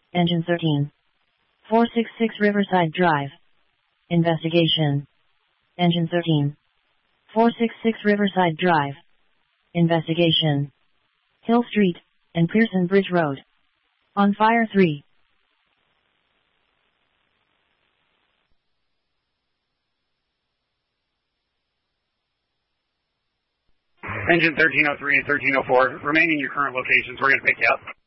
Engine 13. 466 Riverside Drive. Investigation. Engine 13. 466 Riverside Drive. Investigation. Hill Street and Pearson Bridge Road. On fire 3. Engine 1303 and 1304, remain in your current locations. We're going to pick you up.